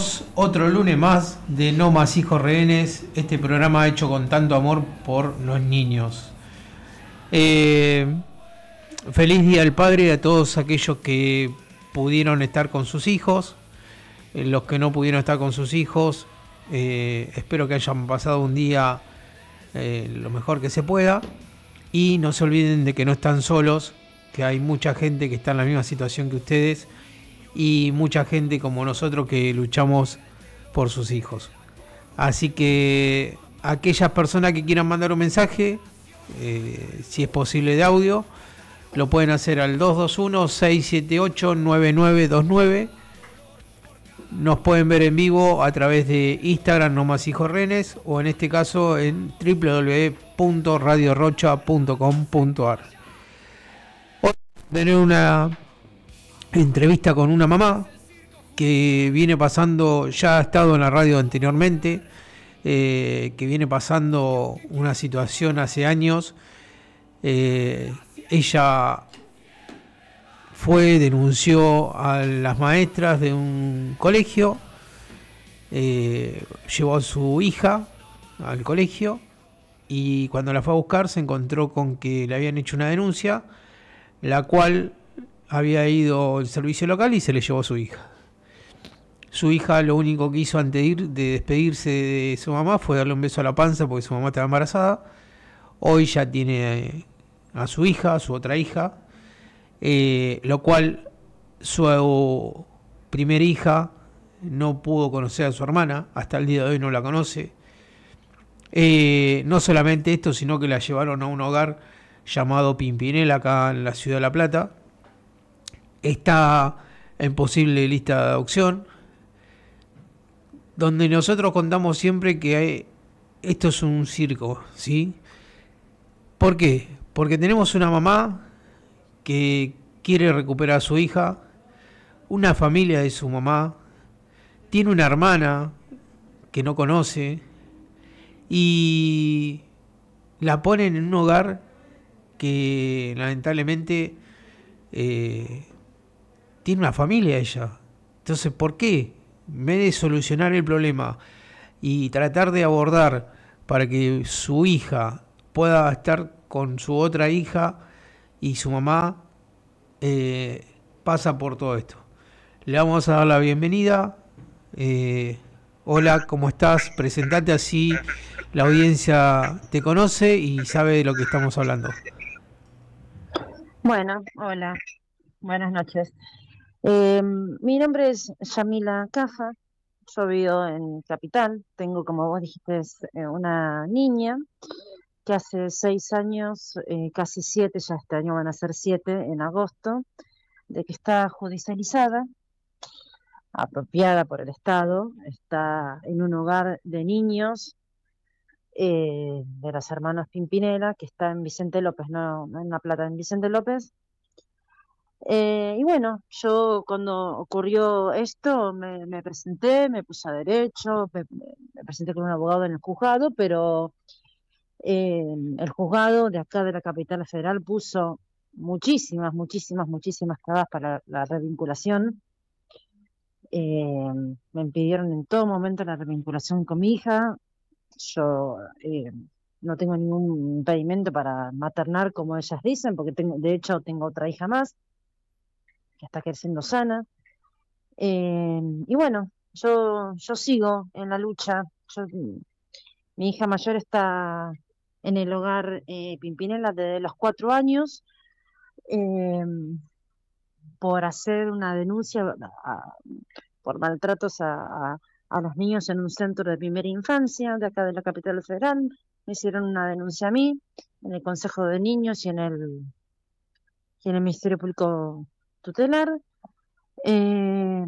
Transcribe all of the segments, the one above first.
amigos, otro lunes más de No Más Hijos Rehenes, este programa hecho con tanto amor por los niños. Feliz Día del Padre a todos aquellos que pudieron estar con sus hijos, los que no pudieron estar con sus hijos, espero que hayan pasado un día lo mejor que se pueda y no se olviden de que no están solos, que hay mucha gente que está en la misma situación que ustedes y mucha gente como nosotros que luchamos por sus hijos. Así que aquellas personas que quieran mandar un mensaje, si es posible de audio, lo pueden hacer al 221-678-9929. Nos pueden ver en vivo a través de Instagram, No Más Hijos Rehenes, o en este caso en www.radiorocha.com.ar. Hoy tener una entrevista con una mamá que viene pasando, ya ha estado en la radio anteriormente, que viene pasando una situación hace años. Ella denunció a las maestras de un colegio, llevó a su hija al colegio y cuando la fue a buscar se encontró con que le habían hecho una denuncia, la cual había ido el servicio local y se le llevó a su hija. Su hija lo único que hizo antes de despedirse de su mamá fue darle un beso a la panza porque su mamá estaba embarazada. Hoy ya tiene a su hija, a su otra hija, lo cual su primera hija no pudo conocer a su hermana, hasta el día de hoy no la conoce. No solamente esto, sino que la llevaron a un hogar llamado Pimpinela acá en la ciudad de La Plata. Está en posible lista de adopción, donde nosotros contamos siempre que esto es un circo, ¿sí? ¿Por qué? Porque tenemos una mamá que quiere recuperar a su hija, una familia de su mamá, tiene una hermana que no conoce y la ponen en un hogar que lamentablemente tiene una familia ella. Entonces, ¿por qué? En vez de solucionar el problema y tratar de abordar para que su hija pueda estar con su otra hija y su mamá, pasa por todo esto. Le vamos a dar la bienvenida. Hola, ¿cómo estás? Presentate, así la audiencia te conoce y sabe de lo que estamos hablando. Bueno, hola, buenas noches. Mi nombre es Yamila Cafa, yo vivo en Capital, tengo, como vos dijiste, una niña que hace 6 años, casi 7, ya este año van a ser 7 en agosto, de que está judicializada, apropiada por el Estado, está en un hogar de niños de los hermanos Pimpinela, que está en Vicente López, no en La Plata, en Vicente López. Y bueno, yo cuando ocurrió esto me presenté, me puse a derecho, me presenté con un abogado en el juzgado, pero el juzgado de acá de la capital federal puso muchísimas trabas para la revinculación. Me impidieron en todo momento la revinculación con mi hija. Yo no tengo ningún impedimento para maternar, como ellas dicen, porque de hecho tengo otra hija más que está creciendo sana. Y bueno, yo sigo en la lucha. Mi hija mayor está en el hogar Pimpinela desde los 4 años, eh, por hacer una denuncia por maltratos a los niños en un centro de primera infancia de acá de la capital federal. Me hicieron una denuncia a mí en el Consejo de Niños y en el Ministerio Público Tutelar. Eh,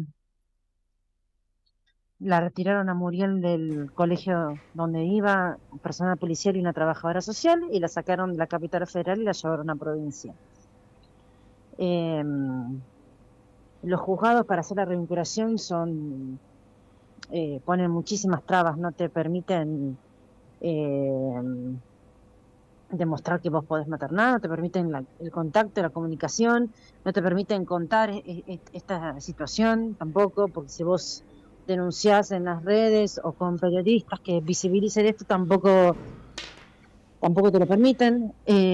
La retiraron a Muriel del colegio donde iba, personal policial y una trabajadora social, y la sacaron de la capital federal y la llevaron a provincia. Eh, los juzgados para hacer la revinculación ponen muchísimas trabas, no te permiten eh, demostrar que vos podés maternar, no te permiten el contacto, la comunicación, no te permiten contar esta situación tampoco, porque si vos denunciás en las redes o con periodistas que visibilicen esto, tampoco te lo permiten.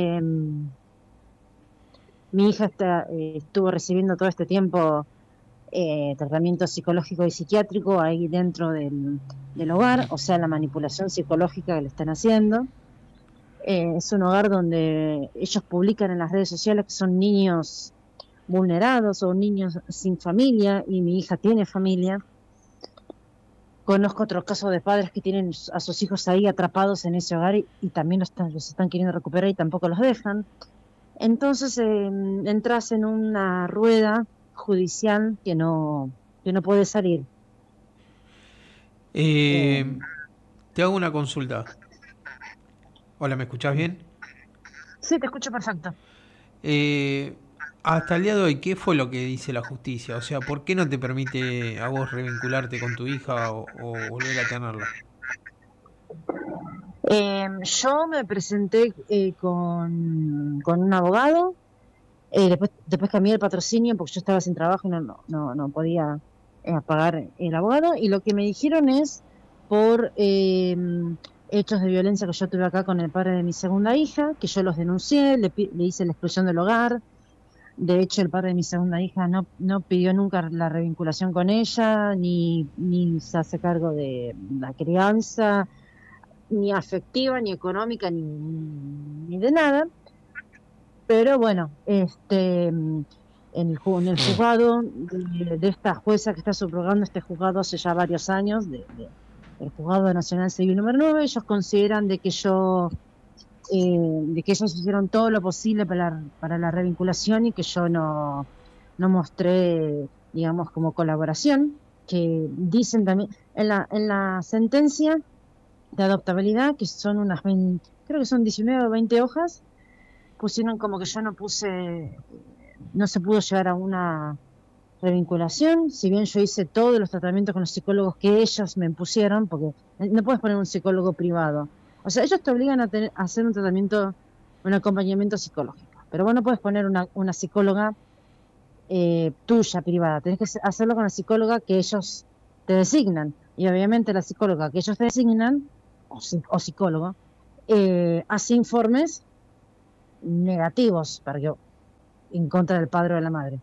Mi hija estuvo recibiendo todo este tiempo tratamiento psicológico y psiquiátrico ahí dentro del hogar, o sea, la manipulación psicológica que le están haciendo. Es un hogar donde ellos publican en las redes sociales que son niños vulnerados o niños sin familia, y mi hija tiene familia. Conozco otros casos de padres que tienen a sus hijos ahí atrapados en ese hogar y también los están queriendo recuperar y tampoco los dejan. Entonces entras en una rueda judicial que no puede salir. Eh, Te hago una consulta. Hola, ¿me escuchás bien? sí, te escucho perfecto. Eh, Hasta el día de hoy, ¿qué fue lo que dice la justicia? O sea, ¿por qué no te permite a vos revincularte con tu hija o volver a tenerla? Yo me presenté con un abogado, después cambié el patrocinio porque yo estaba sin trabajo y no podía pagar el abogado, y lo que me dijeron es por hechos de violencia que yo tuve acá con el padre de mi segunda hija, que yo los denuncié, le hice la exclusión del hogar. De hecho, el padre de mi segunda hija no pidió nunca la revinculación con ella, ni se hace cargo de la crianza, ni afectiva, ni económica, ni de nada. Pero bueno, en el juzgado de esta jueza que está subrogando este juzgado hace ya varios años, el Juzgado Nacional Civil número 9, ellos consideran de que ellos hicieron todo lo posible para la revinculación y que yo no mostré, digamos, como colaboración, que dicen también en la sentencia de adoptabilidad, que son unas 20, creo que son 19 o 20 hojas, pusieron como que yo no se pudo llegar a una revinculación, si bien yo hice todos los tratamientos con los psicólogos que ellos me pusieron, porque no puedes poner un psicólogo privado. O sea, ellos te obligan a hacer un tratamiento, un acompañamiento psicológico, pero vos no puedes poner una psicóloga tuya, privada. Tenés que hacerlo con la psicóloga que ellos te designan. Y obviamente la psicóloga que ellos te designan, o psicólogo, hace informes negativos en contra del padre o de la madre.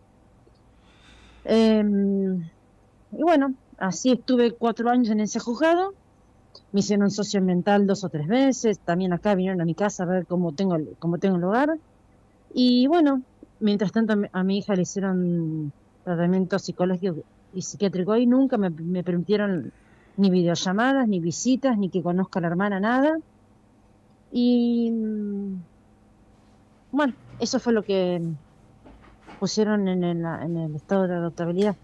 Y bueno, así estuve 4 años en ese juzgado. Me hicieron socioambiental 2 o 3 veces. También acá vinieron a mi casa a ver cómo tengo el hogar. Y bueno, mientras tanto a mi hija le hicieron tratamiento psicológico y psiquiátrico y nunca me permitieron ni videollamadas, ni visitas, ni que conozca a la hermana, nada. Y bueno, eso fue lo que pusieron en el estado de adoptabilidad.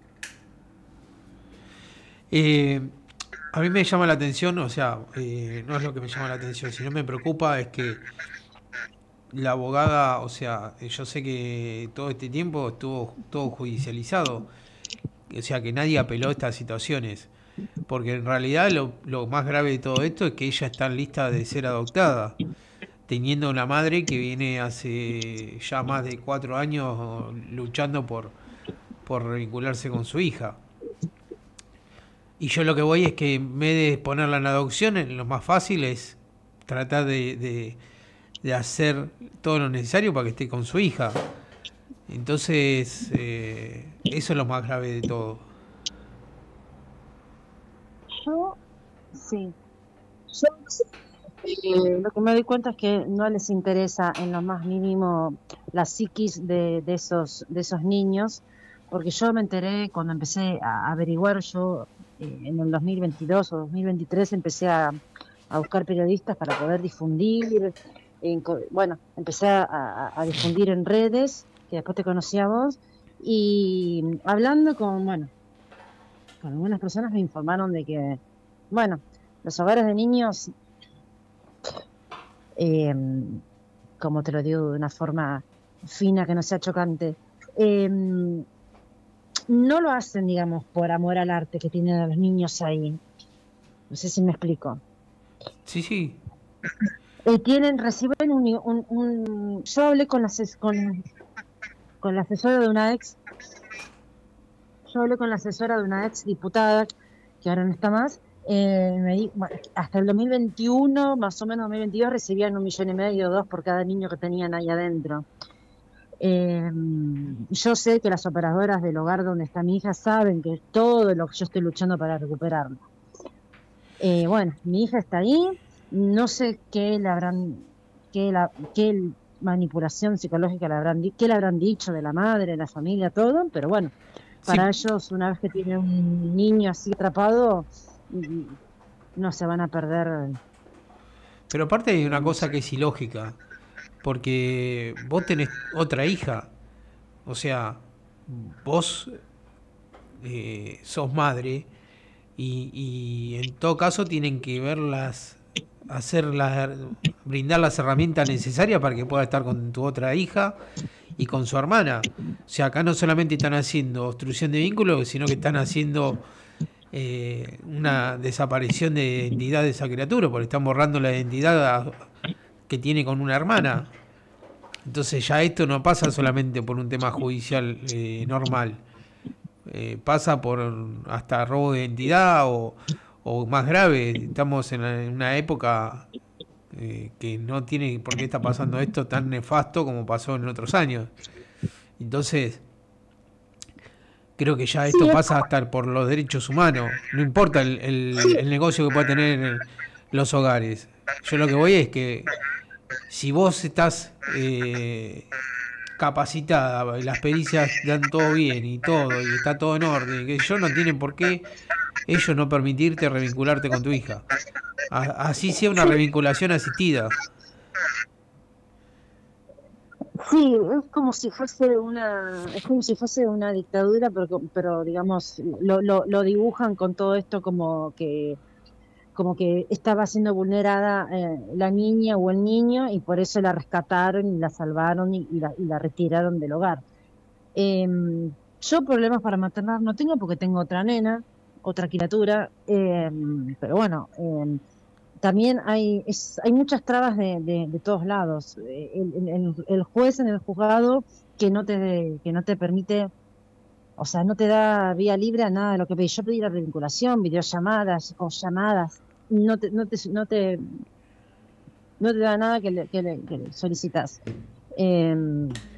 Eh, a mí me llama la atención, o sea, no es lo que me llama la atención, sino me preocupa es que la abogada, o sea, yo sé que todo este tiempo estuvo todo judicializado, o sea, que nadie apeló estas situaciones, porque en realidad lo más grave de todo esto es que ella está en lista de ser adoptada, teniendo una madre que viene hace ya más de 4 años luchando por revincularse con su hija. Y yo lo que voy es que en vez de ponerla en adopción, lo más fácil es tratar de hacer todo lo necesario para que esté con su hija. Entonces, eso es lo más grave de todo. Yo, sí, yo lo que me doy cuenta es que no les interesa en lo más mínimo la psiquis de esos niños, porque yo me enteré cuando empecé a averiguar, yo en el 2022 o 2023 empecé a buscar periodistas para poder difundir, bueno, empecé a difundir en redes, que después te conocí a vos, y hablando bueno, con algunas personas me informaron de que, bueno, los hogares de niños, eh, como te lo digo de una forma fina que no sea chocante, no lo hacen, digamos, por amor al arte que tienen a los niños ahí. No sé si me explico. Sí, sí. Reciben yo hablé con la asesora de una ex, yo hablé con la asesora de una ex diputada que ahora no está más, hasta el 2021, más o menos 2022, recibían 1,5 millones, 2 por cada niño que tenían ahí adentro. Yo sé que las operadoras del hogar donde está mi hija saben que todo lo que yo estoy luchando para recuperarlo. Bueno, mi hija está ahí, no sé qué manipulación psicológica qué le habrán dicho de la madre, de la familia, todo, pero bueno, Sí, para ellos, una vez que tienen un niño así atrapado, mm, no se van a perder. pero aparte hay una Digamos. cosa que es ilógica, porque vos tenés otra hija, o sea, vos sos madre y en todo caso tienen que verlas, hacerlas, brindar las herramientas necesarias para que pueda estar con tu otra hija y con su hermana. O sea, acá no solamente están haciendo obstrucción de vínculos, sino que están haciendo una desaparición de identidad de esa criatura, porque están borrando la identidad que tiene con una hermana. Entonces ya esto no pasa solamente por un tema judicial normal, pasa por hasta robo de identidad o más grave. Estamos en una época que no tiene por qué estar pasando esto tan nefasto como pasó en otros años. Entonces, creo que ya Sí, esto pasa hasta por los derechos humanos. No importa el negocio que pueda tener los hogares. Yo lo que voy es que si vos estás capacitada, y las pericias dan todo bien y todo, y está todo en orden, que yo no tienen por qué ellos no permitirte revincularte con tu hija. Así sea una sí, revinculación asistida. sí, es como si fuese una dictadura, pero digamos, lo dibujan con todo esto como que estaba siendo vulnerada la niña o el niño y por eso la rescataron y la salvaron y la retiraron del hogar. Yo problemas para maternar no tengo porque tengo otra nena, otra criatura, pero bueno, también hay muchas trabas de todos lados. El juez en el juzgado que no te permite, o sea, no te da vía libre a nada de lo que pedí. Yo pedí la revinculación, videollamadas o llamadas, no te da nada que le solicitas.